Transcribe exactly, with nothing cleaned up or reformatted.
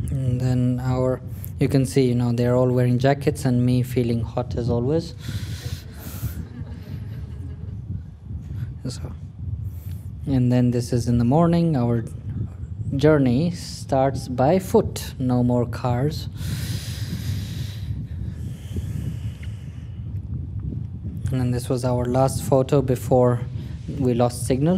And then our, you can see, you know, they're all wearing jackets and me feeling hot as always. So, and then this is in the morning. Our journey starts by foot, no more cars. And this was our last photo before we lost signal.